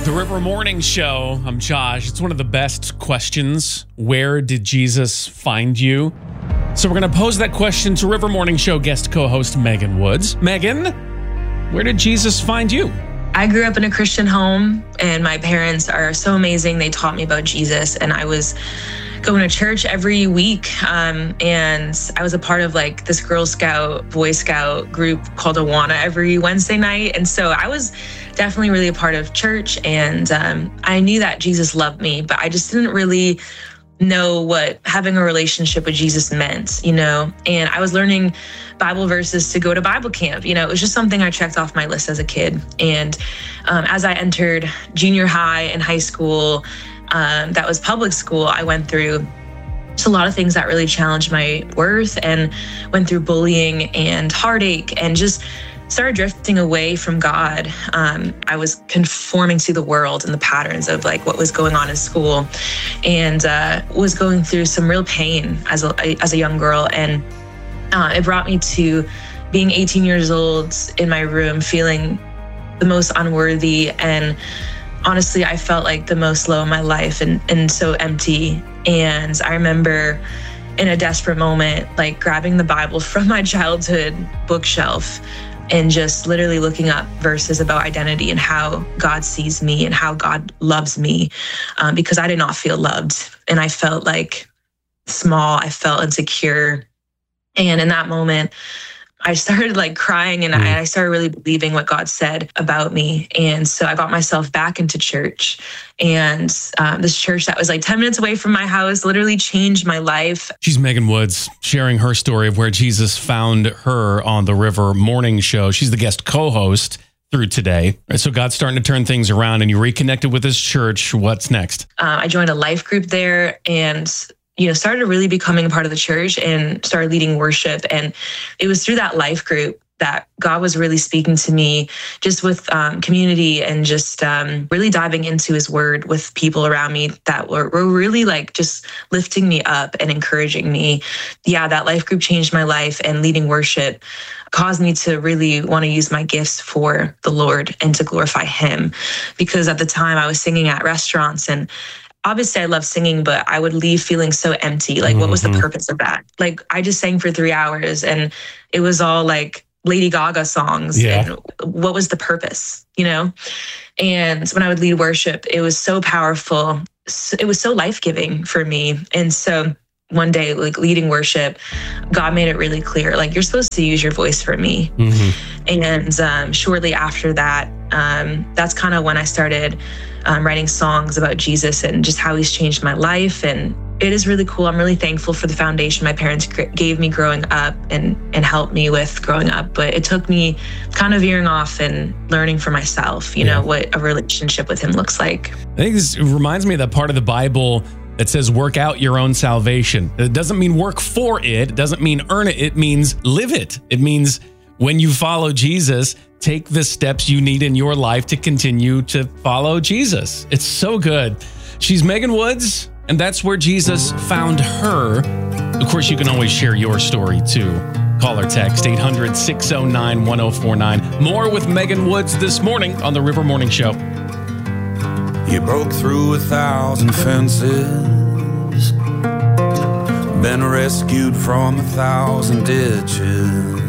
The River Morning Show. I'm Josh. It's one of the best questions. Where did Jesus find you? So we're going to pose that question to River Morning Show guest co-host Megan Woods. Megan, where did Jesus find you? I grew up in a Christian home, and my parents are so amazing. They taught me about Jesus, and I was going to church every week. And I was a part of like this Girl Scout, Boy Scout group called Awana every Wednesday night. And so I was definitely really a part of church. And I knew that Jesus loved me, but I just didn't really know what having a relationship with Jesus meant, you know? And I was learning Bible verses to go to Bible camp. You know, it was just something I checked off my list as a kid. And as I entered junior high and high school, that was public school, I went through just a lot of things that really challenged my worth, and went through bullying and heartache and just started drifting away from God. I was conforming to the world and the patterns of like what was going on in school, and was going through some real pain as a young girl. And it brought me to being 18 years old in my room, feeling the most unworthy, and honestly, I felt like the most low in my life and so empty. And I remember in a desperate moment, like grabbing the Bible from my childhood bookshelf and just literally looking up verses about identity and how God sees me and how God loves me, because I did not feel loved. And I felt like small, I felt insecure. And in that moment, I started like crying, and I started really believing what God said about me. And so I got myself back into church, and this church that was like 10 minutes away from my house literally changed my life. She's Megan Woods, sharing her story of where Jesus found her on the River Morning Show. She's the guest co-host through today. So God's starting to turn things around, and you reconnected with this church. What's next? I joined a life group there, and started really becoming a part of the church and started leading worship. And it was through that life group that God was really speaking to me, just with community and just really diving into his word with people around me that were really like just lifting me up and encouraging me. Yeah, that life group changed my life, and leading worship caused me to really want to use my gifts for the Lord and to glorify him. Because at the time I was singing at restaurants, and obviously I love singing, but I would leave feeling so empty. Like, what was the purpose of that? Like, I just sang for 3 hours, and it was all like Lady Gaga songs. Yeah. And what was the purpose, And when I would lead worship, it was so powerful. It was so life-giving for me. And so one day, like leading worship, God made it really clear, like, you're supposed to use your voice for me. And shortly after that, that's kind of when I started writing songs about Jesus and just how he's changed my life. And it is really cool. I'm really thankful for the foundation my parents gave me growing up and helped me with growing up. But it took me kind of veering off and learning for myself, what a relationship with him looks like. I think this reminds me of that part of the Bible that says work out your own salvation. It doesn't mean work for it. It doesn't mean earn it. It means live it. It means when you follow Jesus, take the steps you need in your life to continue to follow Jesus. It's so good. She's Megan Woods, and that's where Jesus found her. Of course, you can always share your story too. Call or text 800-609-1049. More with Megan Woods this morning on the River Morning Show. You broke through 1,000 fences, been rescued from 1,000 ditches.